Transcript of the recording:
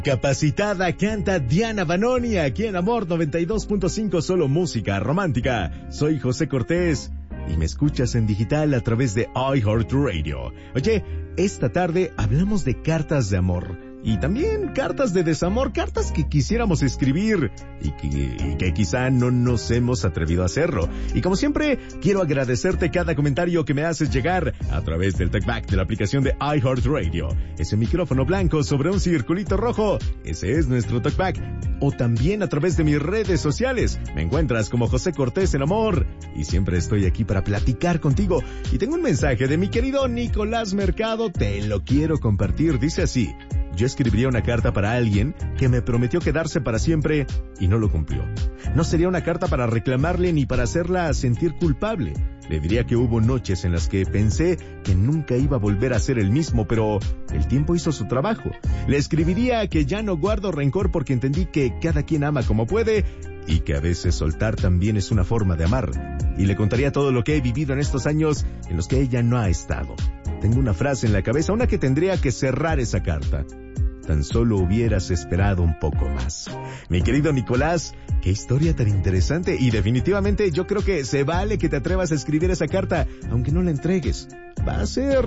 Capacitada canta Diana Vanoni aquí en Amor 92.5, solo música romántica. Soy José Cortés y me escuchas en digital a través de iHeartRadio. Oye, esta tarde hablamos de cartas de amor y también cartas de desamor, cartas que quisiéramos escribir y que quizá no nos hemos atrevido a hacerlo. Y como siempre, quiero agradecerte cada comentario que me haces llegar a través del TalkBack de la aplicación de iHeartRadio. Ese micrófono blanco sobre un circulito rojo, ese es nuestro TalkBack. O también a través de mis redes sociales. Me encuentras como José Cortés en Amor y siempre estoy aquí para platicar contigo. Y tengo un mensaje de mi querido Nicolás Mercado, te lo quiero compartir. Dice así: yo escribiría una carta para alguien que me prometió quedarse para siempre y no lo cumplió. No sería una carta para reclamarle ni para hacerla sentir culpable. Le diría que hubo noches en las que pensé que nunca iba a volver a ser el mismo, pero el tiempo hizo su trabajo. Le escribiría que ya no guardo rencor porque entendí que cada quien ama como puede y que a veces soltar también es una forma de amar. Y le contaría todo lo que he vivido en estos años en los que ella no ha estado. Tengo una frase en la cabeza, una que tendría que cerrar esa carta. Tan solo hubieras esperado un poco más. Mi querido Nicolás, qué historia tan interesante, y definitivamente yo creo que se vale que te atrevas a escribir esa carta, aunque no la entregues. Va a ser